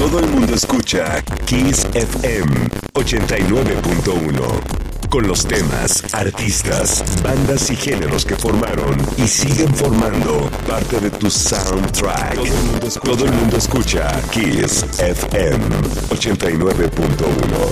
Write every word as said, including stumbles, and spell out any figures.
Todo el mundo escucha Kiss F M ochenta y nueve punto uno. Con los temas, artistas, bandas y géneros que formaron y siguen formando parte de tu soundtrack. Todo el mundo escucha, Todo el mundo escucha Kiss F M ochenta y nueve punto uno.